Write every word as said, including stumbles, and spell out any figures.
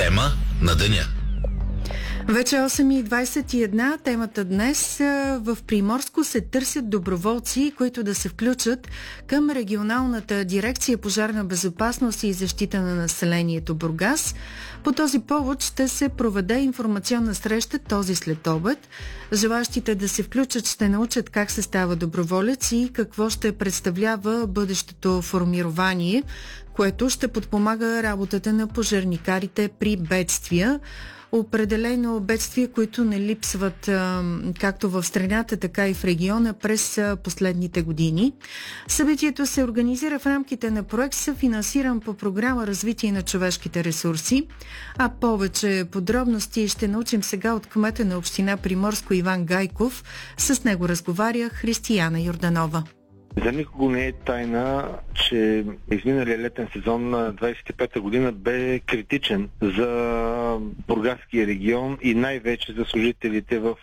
Тема на деня. Вече осем и двадесет и една. Темата днес: в Приморско се търсят доброволци, които да се включат към регионалната дирекция пожарна безопасност и защита на населението Бургас. По този повод ще се проведе информационна среща този следобед. Желащите да се включат ще научат как се става доброволец и какво ще представлява бъдещото формирование, което ще подпомага работата на пожарникарите при бедствия. Определено бедствия, които не липсват а, както в страната, така и в региона през а, последните години. Събитието се организира в рамките на проект, съфинансиран по програма Развитие на човешките ресурси. А повече подробности ще научим сега от кмета на община Приморско Иван Гайков. С него разговаря Християна Йорданова. За никого не е тайна, че изминалия летен сезон на двадесет и пета година бе критичен за Бургаския регион и най-вече за служителите в